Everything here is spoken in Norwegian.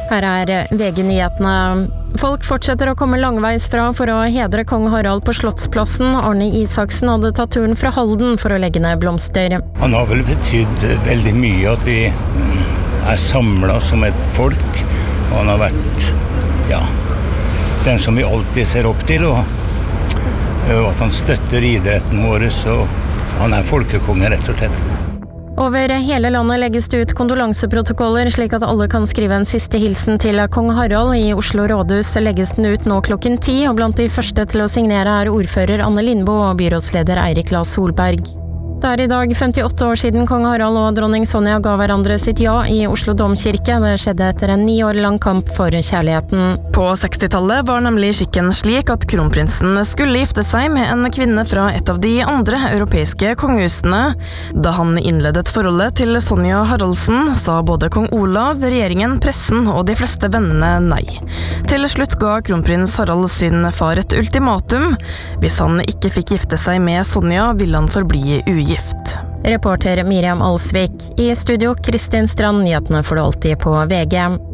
Her VG-nyhetene. Folk fortsetter å komme langveis fra for å hedre kong Harald på Slottsplassen. Arne Isaksen hadde tatt turen fra Halden for å legge ned blomster. Han har vel betydd veldig mye at vi samlet som et folk. Og han har vært, den som vi alltid ser opp til, og at han støtter idretten vår, så han folkekonge rett og slett. Over hele landet legges det ut kondolanseprotokoller, slik at alle kan skrive en siste hilsen til kong Harald. I Oslo Rådhus legges den ut nå 10:00, og blant de første til å signere ordfører Anne Lindboe og byrådsleder Eirik La Solberg. Det I dag 58 år siden kong Harald og dronning Sonja ga hverandre sitt ja I Oslo Domkirke. Det skjedde etter en 9 år lang kamp for kjærligheten. På 60-tallet var nemlig skikken slik at kronprinsen skulle gifte seg med en kvinne fra et av de andre europeiske kongehusene. Da han innledet forholdet til Sonja Haraldsen, sa både kong Olav, regjeringen, pressen og de fleste vennene nei. Til slutt ga kronprins Harald sin far et ultimatum. Hvis han ikke fikk gifte seg med Sonja, ville han forbli ugift. Reporter Miriam Alsvik. I studio Kristin Strand, nyhetene får du alltid på VG.